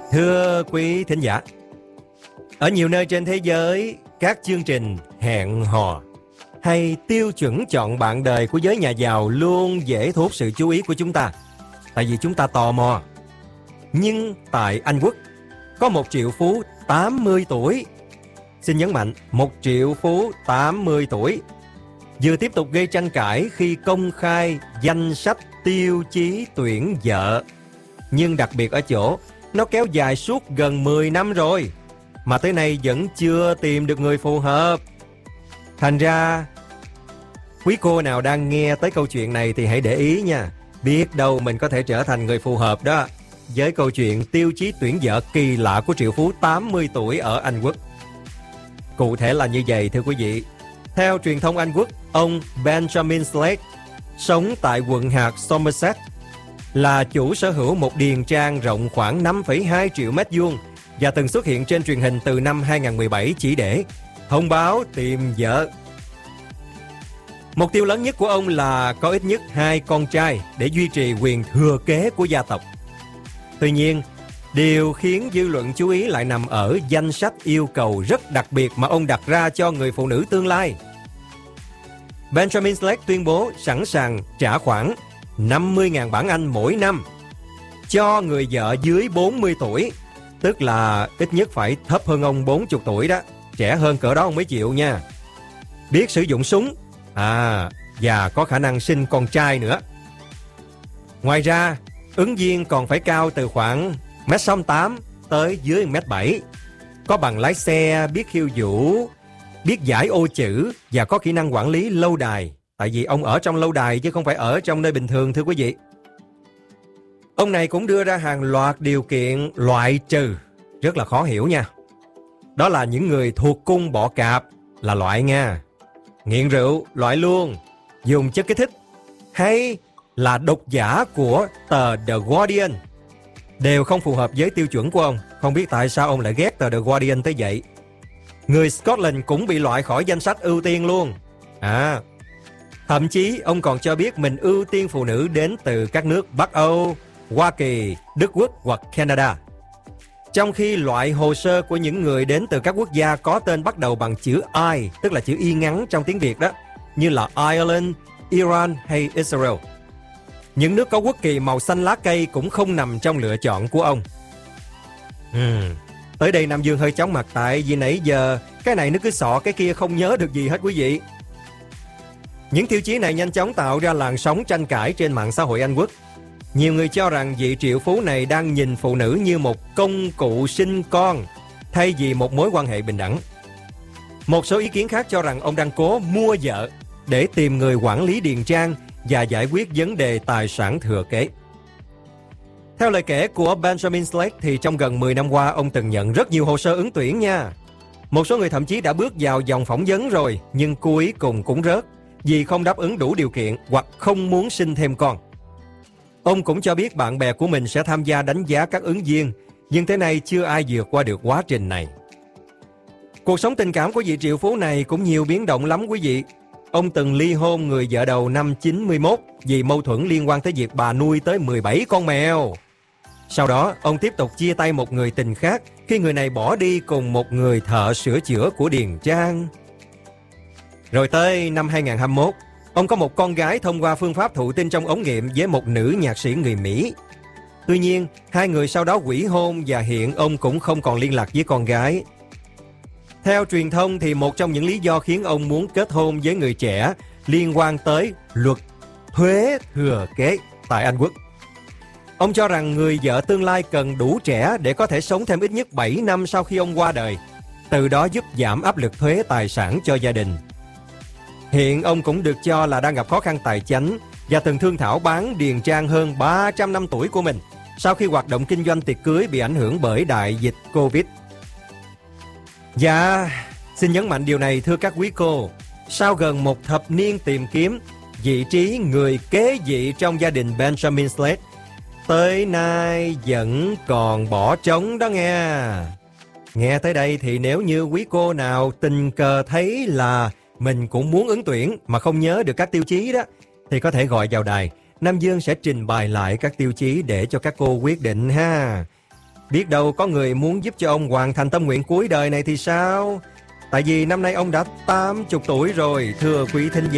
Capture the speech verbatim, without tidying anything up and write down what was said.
Thưa quý thính giả, ở nhiều nơi trên thế giới, các chương trình hẹn hò hay tiêu chuẩn chọn bạn đời của giới nhà giàu luôn dễ thu hút sự chú ý của chúng ta, tại vì chúng ta tò mò. Nhưng tại Anh Quốc, có một triệu phú tám mươi tuổi, xin nhấn mạnh, một triệu phú tám mươi tuổi, vừa tiếp tục gây tranh cãi khi công khai danh sách tiêu chí tuyển vợ. Nhưng đặc biệt ở chỗ, nó kéo dài suốt gần mười năm rồi, mà tới nay vẫn chưa tìm được người phù hợp. Thành ra, quý cô nào đang nghe tới câu chuyện này thì hãy để ý nha. Biết đâu mình có thể trở thành người phù hợp đó, với câu chuyện tiêu chí tuyển vợ kỳ lạ của triệu phú tám mươi tuổi ở Anh Quốc. Cụ thể là như vậy thưa quý vị. Theo truyền thông Anh Quốc, ông Benjamin Slate sống tại quận hạt Somerset, là chủ sở hữu một điền trang rộng khoảng năm phẩy hai triệu mét vuông và từng xuất hiện trên truyền hình từ năm hai không một bảy chỉ để thông báo tìm vợ. Mục tiêu lớn nhất của ông là có ít nhất hai con trai để duy trì quyền thừa kế của gia tộc. Tuy nhiên, điều khiến dư luận chú ý lại nằm ở danh sách yêu cầu rất đặc biệt mà ông đặt ra cho người phụ nữ tương lai. Benjamin Slate tuyên bố sẵn sàng trả khoảng năm mươi nghìn bảng Anh mỗi năm cho người vợ dưới bốn mươi tuổi, tức là ít nhất phải thấp hơn ông bốn mươi tuổi đó, trẻ hơn cỡ đó ông mới chịu nha. Biết sử dụng súng, à, và có khả năng sinh con trai nữa. Ngoài ra, ứng viên còn phải cao từ khoảng mét sáu mươi tám tới dưới mét bảy, có bằng lái xe, biết khiêu vũ, biết giải ô chữ và có kỹ năng quản lý lâu đài. Tại vì ông ở trong lâu đài chứ không phải ở trong nơi bình thường thưa quý vị. Ông này cũng đưa ra hàng loạt điều kiện loại trừ, rất là khó hiểu nha. Đó là những người thuộc cung bọ cạp là loại nha, nghiện rượu loại luôn, dùng chất kích thích, hay là độc giả của tờ The Guardian đều không phù hợp với tiêu chuẩn của ông. Không biết tại sao ông lại ghét tờ The Guardian tới vậy. Người Scotland cũng bị loại khỏi danh sách ưu tiên luôn. À, thậm chí ông còn cho biết mình ưu tiên phụ nữ đến từ các nước Bắc Âu, Hoa Kỳ, Đức Quốc hoặc Canada. Trong khi loại hồ sơ của những người đến từ các quốc gia có tên bắt đầu bằng chữ I, tức là chữ Y ngắn trong tiếng Việt đó, như là Ireland, Iran hay Israel. Những nước có quốc kỳ màu xanh lá cây cũng không nằm trong lựa chọn của ông. Hmm. Tới đây Nam Dương hơi chóng mặt tại vì nãy giờ cái này nó cứ sọ cái kia không nhớ được gì hết quý vị. Những tiêu chí này nhanh chóng tạo ra làn sóng tranh cãi trên mạng xã hội Anh Quốc. Nhiều người cho rằng vị triệu phú này đang nhìn phụ nữ như một công cụ sinh con thay vì một mối quan hệ bình đẳng. Một số ý kiến khác cho rằng ông đang cố mua vợ để tìm người quản lý điền trang và giải quyết vấn đề tài sản thừa kế. Theo lời kể của Benjamin Slate thì trong gần mười năm qua ông từng nhận rất nhiều hồ sơ ứng tuyển nha. Một số người thậm chí đã bước vào vòng phỏng vấn rồi nhưng cuối cùng cũng rớt vì không đáp ứng đủ điều kiện hoặc không muốn sinh thêm con. Ông cũng cho biết bạn bè của mình sẽ tham gia đánh giá các ứng viên, nhưng tới nay chưa ai vượt qua được quá trình này. Cuộc sống tình cảm của vị triệu phú này cũng nhiều biến động lắm quý vị. Ông từng ly hôn người vợ đầu năm chín mươi mốt vì mâu thuẫn liên quan tới việc bà nuôi tới mười bảy con mèo. Sau đó, ông tiếp tục chia tay một người tình khác khi người này bỏ đi cùng một người thợ sửa chữa của điền trang. Rồi tới năm hai không hai mốt, ông có một con gái thông qua phương pháp thụ tinh trong ống nghiệm với một nữ nhạc sĩ người Mỹ. Tuy nhiên, hai người sau đó hủy hôn và hiện ông cũng không còn liên lạc với con gái. Theo truyền thông thì một trong những lý do khiến ông muốn kết hôn với người trẻ liên quan tới luật thuế thừa kế tại Anh Quốc. Ông cho rằng người vợ tương lai cần đủ trẻ để có thể sống thêm ít nhất bảy năm sau khi ông qua đời, từ đó giúp giảm áp lực thuế tài sản cho gia đình. Hiện ông cũng được cho là đang gặp khó khăn tài chánh và từng thương thảo bán điền trang hơn ba trăm năm tuổi của mình sau khi hoạt động kinh doanh tiệc cưới bị ảnh hưởng bởi đại dịch Covid. Dạ, xin nhấn mạnh điều này thưa các quý cô. Sau gần một thập niên tìm kiếm vị trí người kế vị trong gia đình Benjamin Slate, tới nay vẫn còn bỏ trống đó nghe. Nghe tới đây thì nếu như quý cô nào tình cờ thấy là mình cũng muốn ứng tuyển mà không nhớ được các tiêu chí đó, thì có thể gọi vào đài. Nam Dương sẽ trình bày lại các tiêu chí để cho các cô quyết định ha. Biết đâu có người muốn giúp cho ông hoàn thành tâm nguyện cuối đời này thì sao? Tại vì năm nay ông đã tám mươi tuổi rồi, thưa quý thính giả.